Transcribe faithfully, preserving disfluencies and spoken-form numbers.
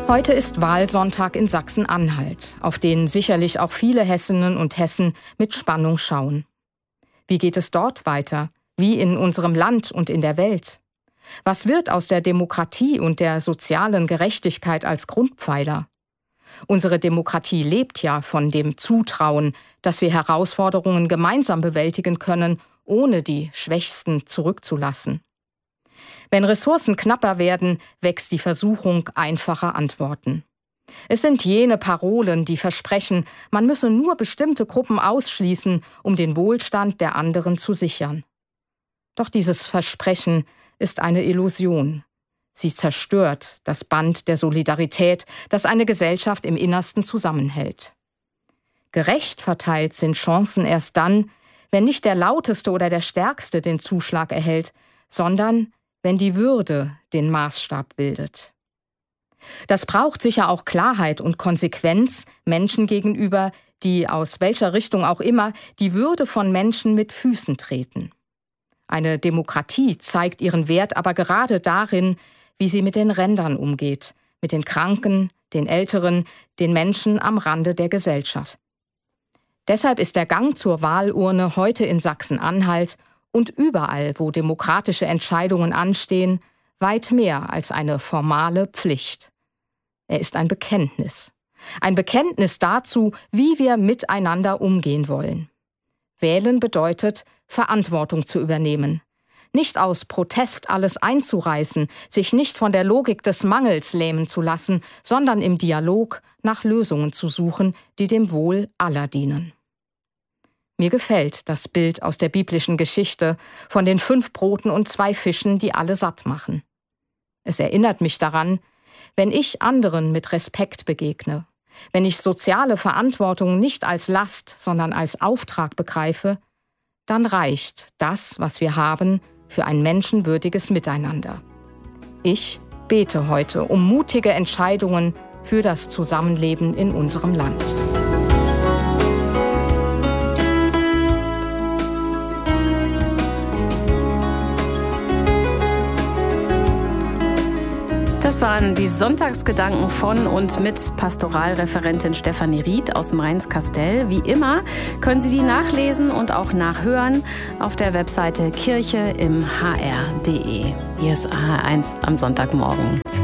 Heute ist Wahlsonntag in Sachsen-Anhalt, auf den sicherlich auch viele Hessinnen und Hessen mit Spannung schauen. Wie geht es dort weiter? Wie in unserem Land und in der Welt? Was wird aus der Demokratie und der sozialen Gerechtigkeit als Grundpfeiler? Unsere Demokratie lebt ja von dem Zutrauen, dass wir Herausforderungen gemeinsam bewältigen können, ohne die Schwächsten zurückzulassen. Wenn Ressourcen knapper werden, wächst die Versuchung einfacher Antworten. Es sind jene Parolen, die versprechen, man müsse nur bestimmte Gruppen ausschließen, um den Wohlstand der anderen zu sichern. Doch dieses Versprechen ist eine Illusion. Sie zerstört das Band der Solidarität, das eine Gesellschaft im Innersten zusammenhält. Gerecht verteilt sind Chancen erst dann, wenn nicht der Lauteste oder der Stärkste den Zuschlag erhält, sondern wenn die Würde den Maßstab bildet. Das braucht sicher auch Klarheit und Konsequenz Menschen gegenüber, die aus welcher Richtung auch immer die Würde von Menschen mit Füßen treten. Eine Demokratie zeigt ihren Wert aber gerade darin, wie sie mit den Rändern umgeht, mit den Kranken, den Älteren, den Menschen am Rande der Gesellschaft. Deshalb ist der Gang zur Wahlurne heute in Sachsen-Anhalt und überall, wo demokratische Entscheidungen anstehen, weit mehr als eine formale Pflicht. Er ist ein Bekenntnis. Ein Bekenntnis dazu, wie wir miteinander umgehen wollen. Wählen bedeutet, Verantwortung zu übernehmen. Nicht aus Protest alles einzureißen, sich nicht von der Logik des Mangels lähmen zu lassen, sondern im Dialog nach Lösungen zu suchen, die dem Wohl aller dienen. Mir gefällt das Bild aus der biblischen Geschichte von den fünf Broten und zwei Fischen, die alle satt machen. Es erinnert mich daran, wenn ich anderen mit Respekt begegne, wenn ich soziale Verantwortung nicht als Last, sondern als Auftrag begreife, dann reicht das, was wir haben, für ein menschenwürdiges Miteinander. Ich bete heute um mutige Entscheidungen für das Zusammenleben in unserem Land. Das waren die Sonntagsgedanken von und mit Pastoralreferentin Stefanie Ried aus dem Rheins-Kastell. Wie immer können Sie die nachlesen und auch nachhören auf der Webseite kirche im h r punkt d e. Hier ist A H eins am Sonntagmorgen.